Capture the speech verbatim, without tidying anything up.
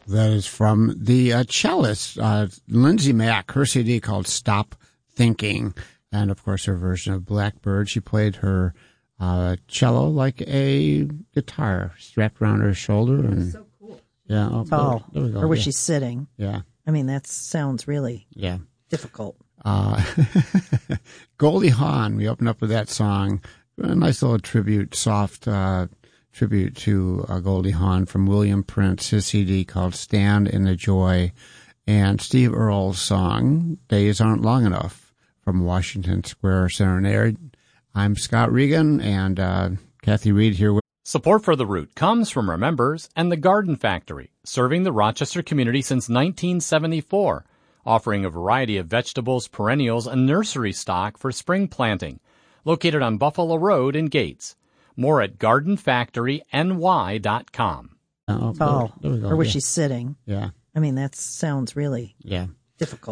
That is from the uh, cellist, uh, Lindsay Mack, her C D called Stop Thinking. And, of course, her version of Blackbird. She played her uh, cello like a guitar strapped around her shoulder. And, so cool. Yeah. Oh, oh there, there we go. Or was yeah. she sitting? Yeah. I mean, that sounds really yeah. difficult. Uh, Goldie Hawn, we opened up with that song. A nice little tribute, soft uh, tribute to uh, Goldie Hawn from William Prince, his C D called Stand in the Joy. And Steve Earle's song, Days Aren't Long Enough, from Washington Square Serenade. I'm Scott Regan, and uh, Kathy Reed here with Support for The Root comes from our members and the Garden Factory, serving the Rochester community since nineteen seventy-four, offering a variety of vegetables, perennials, and nursery stock for spring planting, located on Buffalo Road in Gates. More at garden factory n y dot com. Oh, oh there we go. or was yeah. she sitting? Yeah. I mean, that sounds really yeah. difficult.